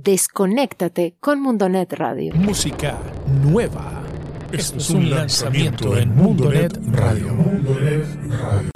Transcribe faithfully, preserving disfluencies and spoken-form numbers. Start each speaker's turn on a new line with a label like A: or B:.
A: Desconéctate con Mundonet Radio.
B: Música nueva. Esto es un lanzamiento en Mundonet Radio. Mundonet Radio.